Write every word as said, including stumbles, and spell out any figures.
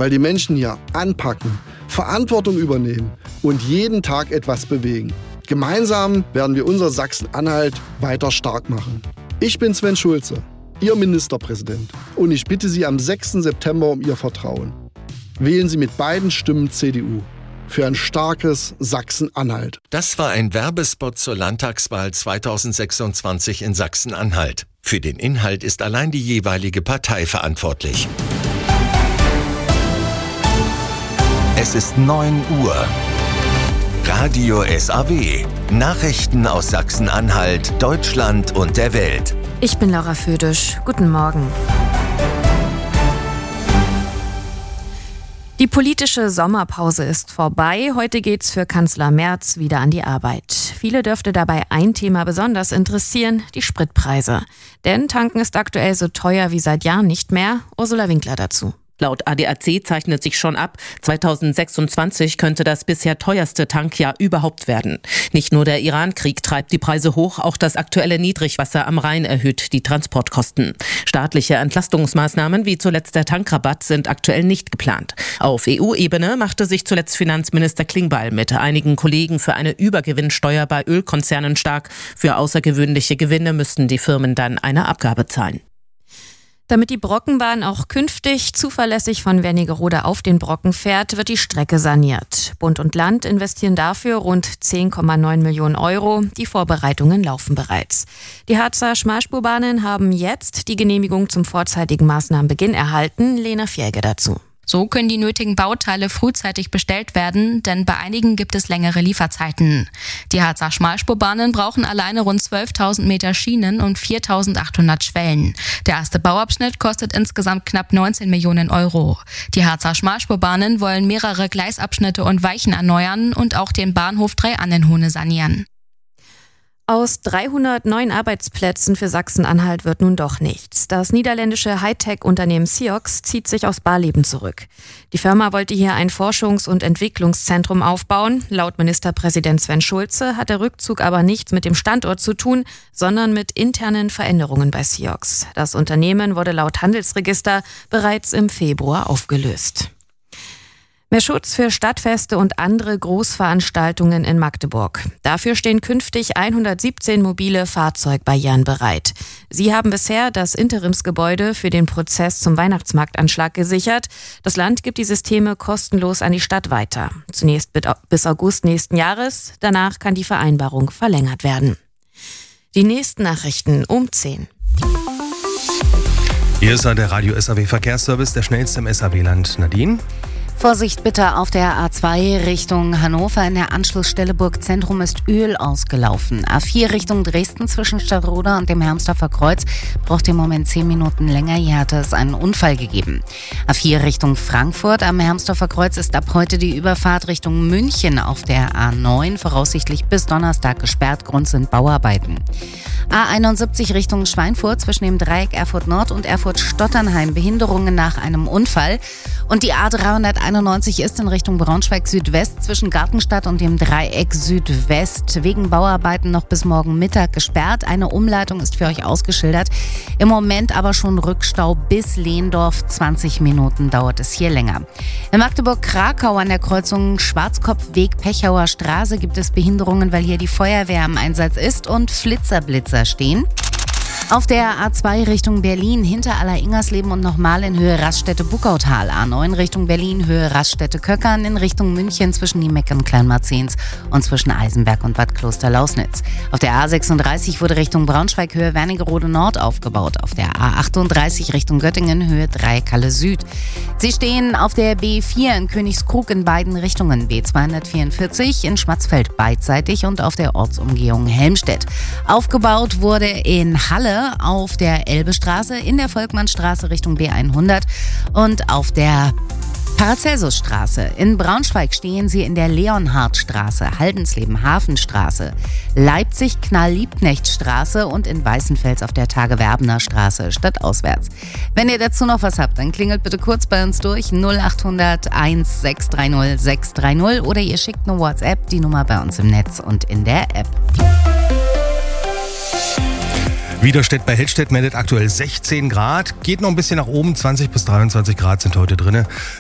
weil die Menschen hier anpacken, Verantwortung übernehmen und jeden Tag etwas bewegen. Gemeinsam werden wir unser Sachsen-Anhalt weiter stark machen. Ich bin Sven Schulze, Ihr Ministerpräsident, und ich bitte Sie am sechsten September um Ihr Vertrauen. Wählen Sie mit beiden Stimmen C D U für ein starkes Sachsen-Anhalt. Das war ein Werbespot zur Landtagswahl zweitausendsechsundzwanzig in Sachsen-Anhalt. Für den Inhalt ist allein die jeweilige Partei verantwortlich. Es ist neun Uhr. Radio S A W. Nachrichten aus Sachsen-Anhalt, Deutschland und der Welt. Ich bin Laura Födisch. Guten Morgen. Die politische Sommerpause ist vorbei. Heute geht's für Kanzler Merz wieder an die Arbeit. Viele dürfte dabei ein Thema besonders interessieren: die Spritpreise. Denn tanken ist aktuell so teuer wie seit Jahren nicht mehr. Ursula Winkler dazu. Laut A D A C zeichnet sich schon ab, zweitausendsechsundzwanzig könnte das bisher teuerste Tankjahr überhaupt werden. Nicht nur der Iran-Krieg treibt die Preise hoch, auch das aktuelle Niedrigwasser am Rhein erhöht die Transportkosten. Staatliche Entlastungsmaßnahmen wie zuletzt der Tankrabatt sind aktuell nicht geplant. Auf E U-Ebene machte sich zuletzt Finanzminister Klingbeil mit einigen Kollegen für eine Übergewinnsteuer bei Ölkonzernen stark. Für außergewöhnliche Gewinne müssten die Firmen dann eine Abgabe zahlen. Damit die Brockenbahn auch künftig zuverlässig von Wernigerode auf den Brocken fährt, wird die Strecke saniert. Bund und Land investieren dafür rund zehn Komma neun Millionen Euro. Die Vorbereitungen laufen bereits. Die Harzer Schmalspurbahnen haben jetzt die Genehmigung zum vorzeitigen Maßnahmenbeginn erhalten. Lena Fjäge dazu. So können die nötigen Bauteile frühzeitig bestellt werden, denn bei einigen gibt es längere Lieferzeiten. Die Harzer Schmalspurbahnen brauchen alleine rund zwölftausend Meter Schienen und viertausendachthundert Schwellen. Der erste Bauabschnitt kostet insgesamt knapp neunzehn Millionen Euro. Die Harzer Schmalspurbahnen wollen mehrere Gleisabschnitte und Weichen erneuern und auch den Bahnhof Drei-Annenhohne sanieren. Aus dreihundert neuen Arbeitsplätzen für Sachsen-Anhalt wird nun doch nichts. Das niederländische Hightech-Unternehmen Siox zieht sich aus Barleben zurück. Die Firma wollte hier ein Forschungs- und Entwicklungszentrum aufbauen. Laut Ministerpräsident Sven Schulze hat der Rückzug aber nichts mit dem Standort zu tun, sondern mit internen Veränderungen bei Siox. Das Unternehmen wurde laut Handelsregister bereits im Februar aufgelöst. Mehr Schutz für Stadtfeste und andere Großveranstaltungen in Magdeburg. Dafür stehen künftig hundertsiebzehn mobile Fahrzeugbarrieren bereit. Sie haben bisher das Interimsgebäude für den Prozess zum Weihnachtsmarktanschlag gesichert. Das Land gibt die Systeme kostenlos an die Stadt weiter. Zunächst bis August nächsten Jahres. Danach kann die Vereinbarung verlängert werden. Die nächsten Nachrichten um zehn. Hier ist der Radio S A W Verkehrsservice, der schnellste im S A W-Land. Nadine? Vorsicht bitte auf der A zwei Richtung Hannover. In der Anschlussstelle Burgzentrum ist Öl ausgelaufen. A vier Richtung Dresden zwischen Stadtroda und dem Hermsdorfer Kreuz braucht im Moment zehn Minuten länger. Hier hatte es einen Unfall gegeben. A vier Richtung Frankfurt. Am Hermsdorfer Kreuz ist ab heute die Überfahrt Richtung München auf der A neun voraussichtlich bis Donnerstag gesperrt. Grund sind Bauarbeiten. A einundsiebzig Richtung Schweinfurt zwischen dem Dreieck Erfurt Nord und Erfurt Stotternheim. Behinderungen nach einem Unfall. Und die A dreihunderteinundneunzig ist in Richtung Braunschweig Südwest zwischen Gartenstadt und dem Dreieck Südwest wegen Bauarbeiten noch bis morgen Mittag gesperrt. Eine Umleitung ist für euch ausgeschildert. Im Moment aber schon Rückstau bis Lehndorf. zwanzig Minuten dauert es hier länger. In Magdeburg-Krakau an der Kreuzung Schwarzkopfweg-Pechauer Straße gibt es Behinderungen, weil hier die Feuerwehr im Einsatz ist und Flitzerblitzer stehen. Auf der A zwei Richtung Berlin hinter Aller-Ingersleben und nochmal in Höhe Raststätte-Buckautal. A neun Richtung Berlin, Höhe Raststätte-Köckern, in Richtung München zwischen Niemeck und Kleinmarzens und zwischen Eisenberg und Bad Kloster-Lausnitz. Auf der A sechsunddreißig wurde Richtung Braunschweig Höhe Wernigerode Nord aufgebaut. Auf der A achtunddreißig Richtung Göttingen Höhe Dreieckhalle Süd. Sie stehen auf der B vier in Königskrug in beiden Richtungen. B zweihundertvierundvierzig in Schmatzfeld beidseitig und auf der Ortsumgehung Helmstedt. Aufgebaut wurde in Halle auf der Elbestraße, in der Volkmannstraße Richtung B hundert und auf der Paracelsusstraße. In Braunschweig stehen sie in der Leonhardtstraße, Haldensleben Hafenstraße, Leipzig Knall-Liebknecht-Straße und in Weißenfels auf der Tage-Werbner Straße stadtauswärts. Wenn ihr dazu noch was habt, dann klingelt bitte kurz bei uns durch null achthundert eins sechs drei null sechs drei null oder ihr schickt eine WhatsApp, die Nummer bei uns im Netz und in der App. Widerstedt bei Hellstedt meldet aktuell sechzehn Grad. Geht noch ein bisschen nach oben, zwanzig bis dreiundzwanzig Grad sind heute drin.